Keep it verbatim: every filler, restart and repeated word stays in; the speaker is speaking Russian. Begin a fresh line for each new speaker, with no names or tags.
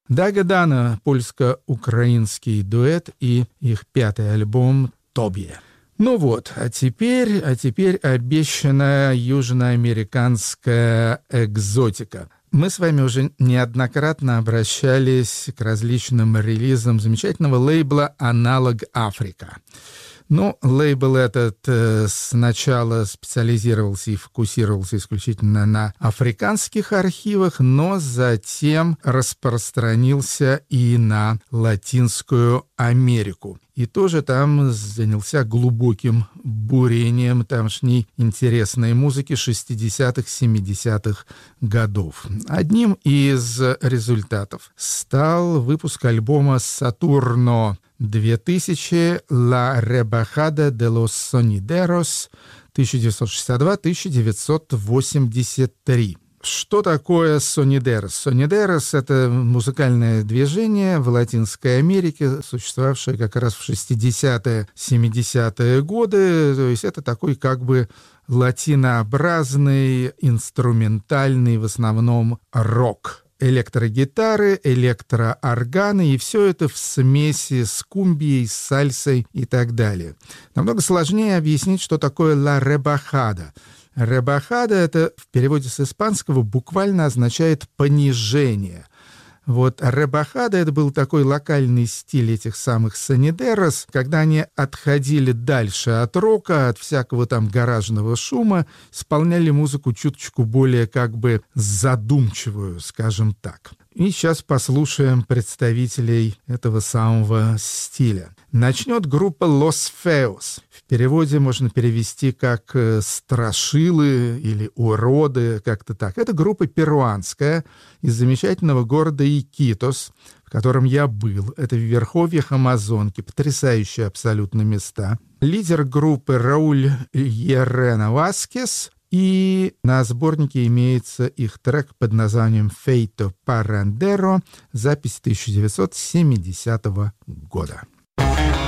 Дага Дана, польско-украинский дуэт и их пятый альбом «Тобе». Ну вот, а теперь, а теперь обещанная южноамериканская экзотика. Мы с вами уже неоднократно обращались к различным релизам замечательного лейбла «Аналог Африка». Ну, лейбл этот э, сначала специализировался и фокусировался исключительно на африканских архивах, но затем распространился и на Латинскую Америку. И тоже там занялся глубоким бурением тамошней интересной музыки шестидесятых, семидесятых годов. Одним из результатов стал выпуск альбома «Сатурно две тысячи» «La Rebajada de los Sonideros» тысяча девятьсот шестьдесят два — тысяча девятьсот восемьдесят три. Что такое сонидерос? Сонидерос — это музыкальное движение в Латинской Америке, существовавшее как раз в шестидесятые, семидесятые годы. То есть это такой как бы латинообразный, инструментальный, в основном, рок. Электрогитары, электроорганы, и все это в смеси с кумбией, с сальсой и так далее. Намного сложнее объяснить, что такое «ла ребахада». Ребахада — это в переводе с испанского буквально означает «понижение». Вот ребахада — это был такой локальный стиль этих самых сонидерос, когда они отходили дальше от рока, от всякого там гаражного шума, исполняли музыку чуточку более как бы задумчивую, скажем так. И сейчас послушаем представителей этого самого стиля. Начнет группа «Los Feos». В переводе можно перевести как «страшилы» или «уроды», как-то так. Это группа перуанская из замечательного города Икитос, в котором я был. Это в верховьях Амазонки, потрясающие абсолютно места. Лидер группы Рауль Ерена Васкес. И на сборнике имеется их трек под названием «Feito Parrandero», запись тысяча девятьсот семидесятого года.